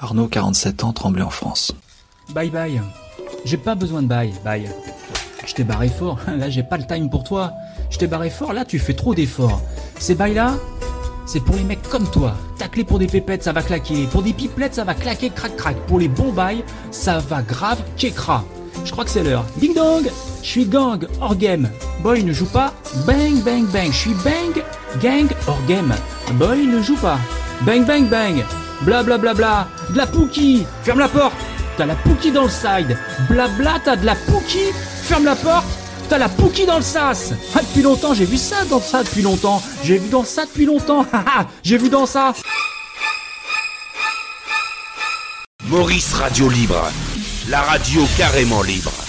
Arnaud, 47 ans, Tremblay en France. Bye bye. J'ai pas besoin de bye. Je t'ai barré fort, là j'ai pas le time pour toi. Je t'ai barré fort, là tu fais trop d'efforts. Ces bails là, c'est pour les mecs comme toi. Tacler pour des pépettes, ça va claquer. Pour des pipelettes, ça va claquer crac crac. Pour les bons bails, ça va grave kékra. Je crois que c'est l'heure. Ding dong. Je suis gang, hors game. Boy ne joue pas. Bang bang bang. Je suis bang, gang, hors game. Boy ne joue pas. Bang bang bang. Bla bla bla bla. De la pouki. Ferme la porte. T'as la pouki dans le side. Blabla, t'as de la pouki. Ferme la porte. T'as la pouki dans le sas. Ah, depuis longtemps, j'ai vu ça dans ça depuis longtemps. J'ai vu dans ça depuis longtemps. J'ai vu dans ça. Maurice Radio Libre. La radio carrément libre.